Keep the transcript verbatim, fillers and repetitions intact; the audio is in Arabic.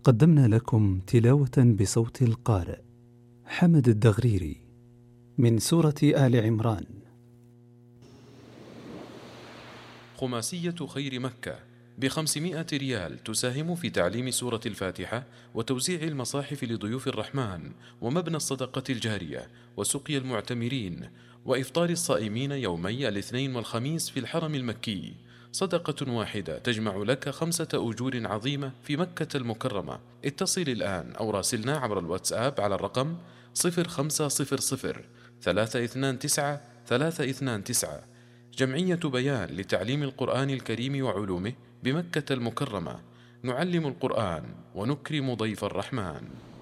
قدمنا لكم تلاوة بصوت القارئ حمد الدغريري من سورة آل عمران. خماسية خير مكة بخمسمائة ريال تساهم في تعليم سورة الفاتحة وتوزيع المصاحف لضيوف الرحمن ومبنى الصدقة الجارية وسقي المعتمرين وإفطار الصائمين يومي الاثنين والخميس في الحرم المكي. صدقة واحدة تجمع لك خمسة أجور عظيمة في مكة المكرمة. اتصل الآن أو راسلنا عبر الواتساب على الرقم صفر خمسة صفر صفر ثلاثة اثنان تسعة ثلاثة اثنان تسعة. جمعية بيان لتعليم القرآن الكريم وعلومه بمكة المكرمة. نعلم القرآن ونكرم ضيف الرحمن.